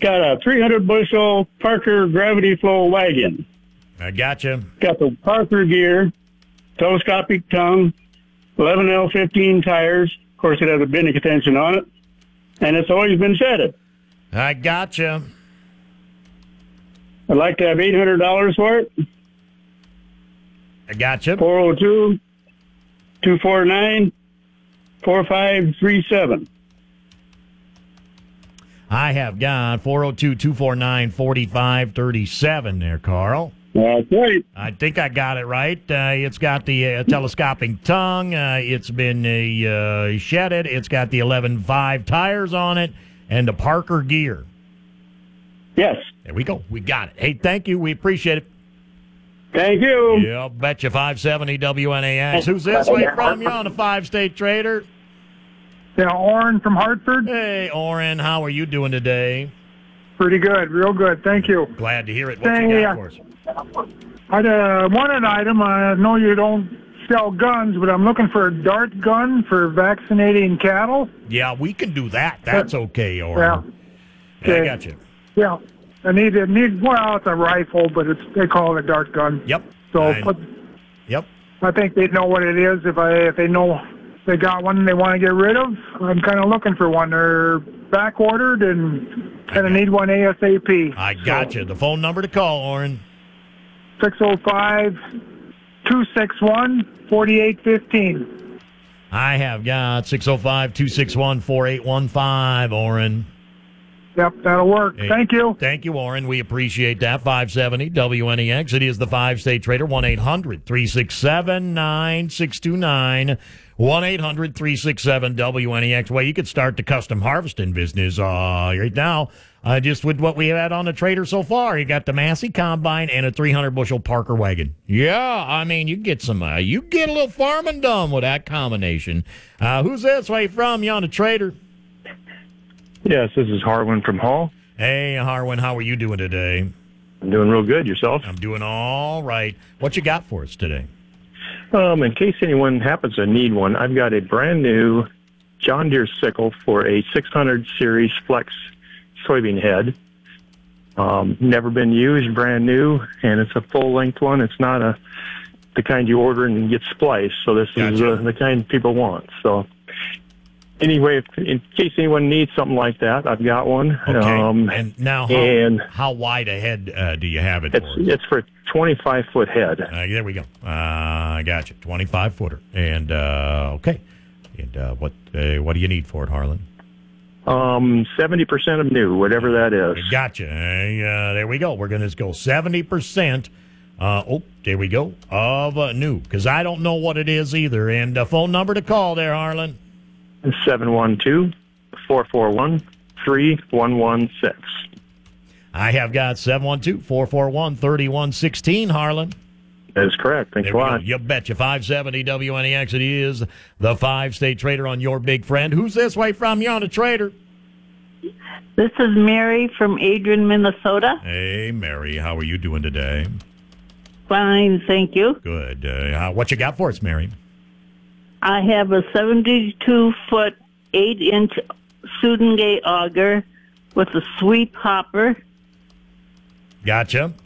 got a 300 bushel Parker gravity flow wagon. I gotcha. Got the Parker gear, telescopic tongue, 11L15 tires. Of course, it has a bending contention on it, and it's always been shedded. I gotcha. I'd like to have $800 for it. I gotcha. 402-249-4537. I have got 402-249-4537 there, Carl. That's right. I think I got it right. It's got the telescopic tongue. It's been shedded. It's got the 11.5 tires on it and the Parker gear. Yes. There we go. We got it. Hey, thank you. We appreciate it. Thank you. Yeah, betcha. 570 WNAX. Who's this way from you on the 5-state trader? Yeah, Orrin from Hartford. Hey, Orrin, how are you doing today? Pretty good, real good. Thank you. Glad to hear it. What you got for us? I wanted an item. I know you don't sell guns, but I'm looking for a dart gun for vaccinating cattle. Yeah, we can do that. That's okay, Orrin. Yeah. Okay. I got you. Yeah. I need well, it's a rifle, but they call it a dart gun. Yep. So, yep. I think they'd know what it is if they know they got one they want to get rid of. I'm kind of looking for one. They're back ordered and kind of need one ASAP. I got you. The phone number to call, Orrin. 605-261-4815. I have got 605-261-4815, Orrin. Yep, that'll work. Hey, thank you. Thank you, Orrin. We appreciate that. 570 WNEX. It is the 5-state trader. 1-800-367-9629. 1-800-367-WNEX. Well, you could start the custom harvesting business right now. Just with what we had on the trader so far. You got the Massey Combine and a 300-bushel Parker wagon. Yeah, I mean, you get some, you get a little farming done with that combination. Who's this way from? You on the trader? Yes, this is Harwin from Hall. Hey, Harwin, how are you doing today? I'm doing real good. Yourself? I'm doing all right. What you got for us today? In case anyone happens to need one, I've got a brand new John Deere sickle for a 600 series flex soybean head. Never been used, brand new, and it's a full length one. It's not the kind you order and get spliced. So this is the kind people want. So anyway, in case anyone needs something like that, I've got one. Okay. And now, how wide a head do you have it for? It's for a 25-foot head. There we go. I got you. 25-footer. And, okay. And what do you need for it, Harlan? 70% of new, whatever that is. Gotcha. There we go. We're going to go 70%. There we go. Of new. Because I don't know what it is either. And phone number to call there, Harlan. 712-441-3116. I have got 712-441-3116, Harlan. That is correct. Thanks a lot. You betcha. 570 WNEX. It is the 5-state trader on your big friend. Who's this way from? You're on a trader. This is Mary from Adrian, Minnesota. Hey, Mary. How are you doing today? Fine, thank you. Good. What you got for us, Mary? I have a 72-foot, 8-inch Sudengate auger with a sweep hopper. Gotcha.